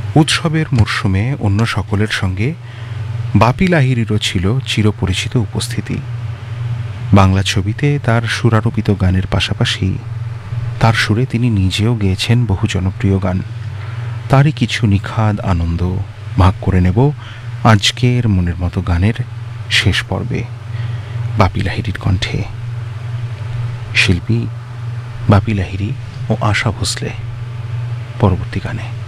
উৎসবের মরশুমে অন্য সকলের সঙ্গে বাপি লাহিড়ীরও ছিল চিরপরিচিত উপস্থিতি। বাংলা ছবিতে তার সুরারোপিত গানের পাশাপাশি তার সুরে তিনি নিজেও গেয়েছেন বহু জনপ্রিয় গান। তারই কিছু নিখাদ আনন্দ ভাগ করে নেব আজকের মনের মতো গানের শেষ পর্বে, বাপি লাহিড়ীর কণ্ঠে। শিল্পী বাপি লাহিড়ী ও আশা ভোসলে পরবর্তী গানে।